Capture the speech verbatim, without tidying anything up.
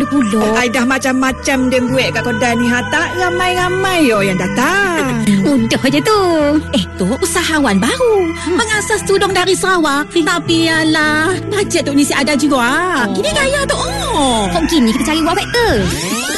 mana pula? Ai dah macam-macam dia buat kat kedai ni. Ha, tak ramai-ramai yo yang datang. Mudah je tu. Eh, tu usahawan baru. Hmm. Mengasas tudung dari Sarawak. Tapi alah, bajet tu ni si ada juga. Oh. Gini gaya tu. Oh. Kok gini kita cari buat faktor?